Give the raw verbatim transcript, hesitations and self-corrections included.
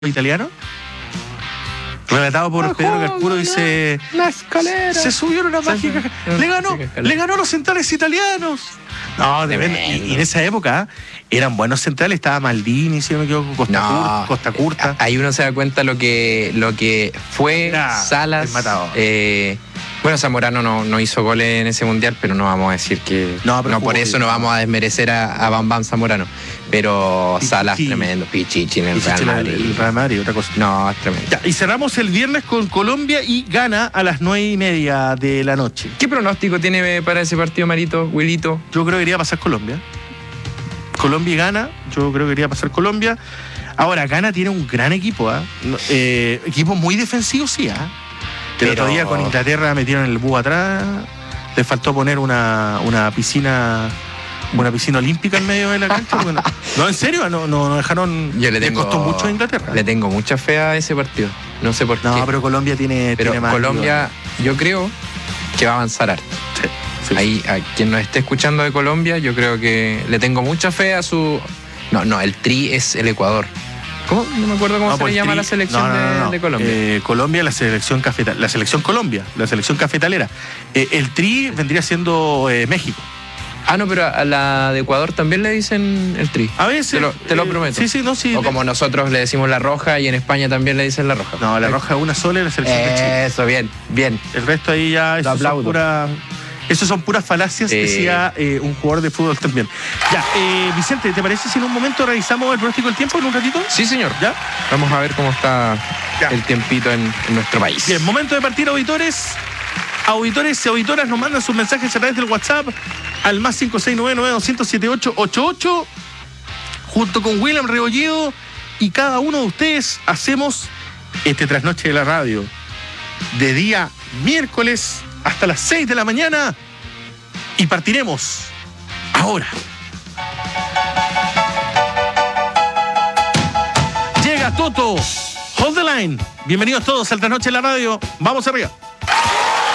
italiano, relatado por Ah, Pedro Carpuro, dice: La escalera. se subió una mágica, le ganó, le ganó a los centrales italianos. No, de verdad, y, y en esa época eran buenos centrales, estaba Maldini, si no me equivoco, Costa, No, Curta, Costa Curta. Ahí uno se da cuenta lo que lo que fue Era Salas. desmatado. Eh, bueno, Zamorano no, no hizo goles en ese mundial, pero no vamos a decir que. No, pero No, por jugó eso bien. no vamos a desmerecer a, a Bam Bam Zamorano. Pero Pichichi. Salas, tremendo. Pichichi en el Y Real Chichela, Madrid. el Real Madrid, otra cosa. No, es tremendo. Ya, y cerramos el viernes con Colombia y gana a las nueve y media de la noche. ¿Qué pronóstico tiene para ese partido, Marito, Wilito? Yo creo que iría a pasar Colombia. Colombia y Ghana, yo creo que iría a pasar Colombia. Ahora, Ghana tiene un gran equipo, ¿ah? No, eh, equipo muy defensivo, sí, ¿ah? El Pero- otro día con Inglaterra metieron el búho atrás. Les faltó poner una, una piscina una piscina olímpica en medio de la cancha. Bueno, no, en serio, no, no, no dejaron. Yo le les tengo, costó mucho a Inglaterra. Le tengo mucha fe a ese partido. No sé por No, qué. pero Colombia tiene, Pero tiene más. Colombia, yo creo que va a avanzar harto. Sí, sí, Ahí, a quien nos esté escuchando de Colombia, yo creo que le tengo mucha fe a su. No, no, el Tri es el Ecuador. ¿Cómo? No me acuerdo cómo No, se pues le llama Tri- la selección no, no, no, de- no. De, Colombia. Eh, Colombia, la selección cafeta, la selección Colombia, la selección cafetalera. Eh, el Tri vendría siendo eh, México. ah, no, pero a la de Ecuador también le dicen el Tri. A veces. Te lo, te lo eh, prometo. Sí, sí, no, sí. O como nosotros le decimos la roja y en España también le dicen la roja. No, la roja es una sola y la selección de Chile. Eso, bien, bien. El resto ahí ya. Eso son aplaudo. puras. Eso son puras falacias, Sí. decía eh, un jugador de fútbol también. Ya, eh, Vicente, ¿te parece si en un momento revisamos el pronóstico del tiempo en un ratito? Sí, señor. ¿Ya? Vamos a ver cómo está Ya. el tiempito en, en nuestro país. Bien, momento de partir, auditores. Auditores y auditoras nos mandan sus mensajes a través del WhatsApp al más cinco seis nueve nueve dos cero nueve siete ocho ocho ocho. Junto con William Rebolledo y cada uno de ustedes hacemos este trasnoche de la radio. De día miércoles hasta las seis de la mañana. Y partiremos ahora. Llega Toto. Hold the line. Bienvenidos todos al trasnoche de la radio. Vamos arriba.